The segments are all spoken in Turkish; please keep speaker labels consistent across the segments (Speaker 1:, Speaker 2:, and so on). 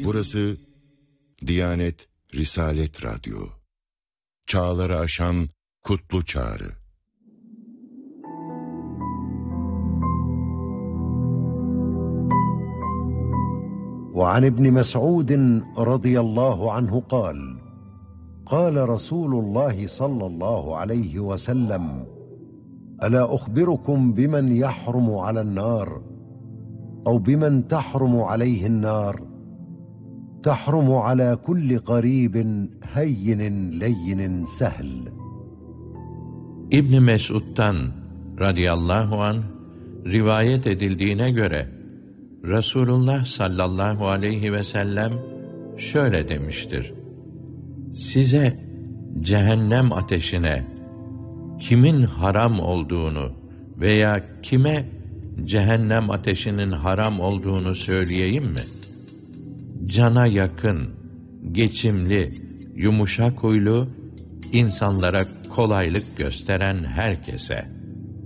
Speaker 1: Burası Diyanet Risalet Radyo. Çağları aşan kutlu çağrı.
Speaker 2: وعن ابن مسعود رضي الله عنه قال قال رسول الله صلى الله عليه وسلم ألا أخبركم بمن يحرم على النار أو بمن تحرم عليه النار تحرم على كل قريب هين لين سهل.
Speaker 3: İbn Mesud'dan radıyallahu anh rivayet edildiğine göre Resulullah sallallahu aleyhi ve sellem şöyle demiştir: size cehennem ateşine kimin haram olduğunu veya kime cehennem ateşinin haram olduğunu söyleyeyim mi? Cana yakın, geçimli, yumuşak huylu, insanlara kolaylık gösteren herkese.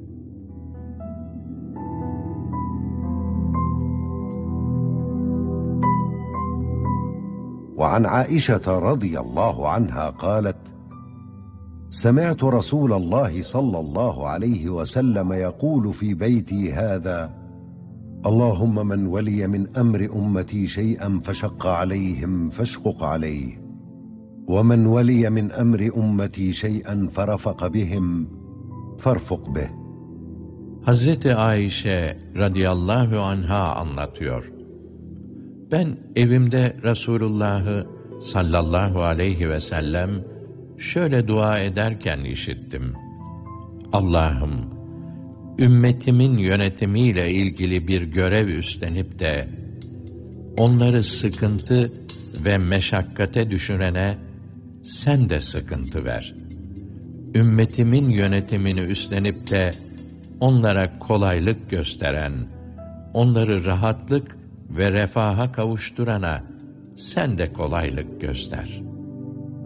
Speaker 2: وعن عائشة رضي الله عنها قالت سمعت رسول الله صلى الله عليه وسلم يقول في بيتي هذا اللهم من ولي من أمر أمتي شيئا فشق عليهم فاشقق عليه ومن ولي من أمر أمتي شيئا فرفق بهم فارفق به.
Speaker 3: Hazreti Ayşe radıyallahu anha anlatıyor: ben evimde Resulullah'ı sallallahu aleyhi ve sellem şöyle dua ederken işittim: Allah'ım, ümmetimin yönetimiyle ilgili bir görev üstlenip de onları sıkıntı ve meşakkate düşürene sen de sıkıntı ver. Ümmetimin yönetimini üstlenip de onlara kolaylık gösteren, onları rahatlık ve refaha kavuşturana sen de kolaylık göster.